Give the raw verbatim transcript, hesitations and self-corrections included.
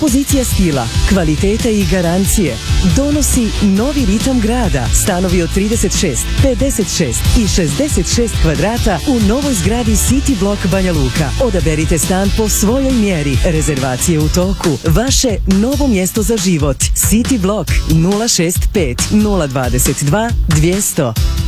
Pozicija stila, kvaliteta i garancije donosi novi ritam grada. Stanovi od trideset šest, pedeset šest i šezdeset šest kvadrata u novoj zgradi City Block Banja Luka. Odaberite stan po svojoj mjeri. Rezervacije u toku. Vaše novo mjesto za život. City Block nula šest pet nula dvadeset dva dvjesto.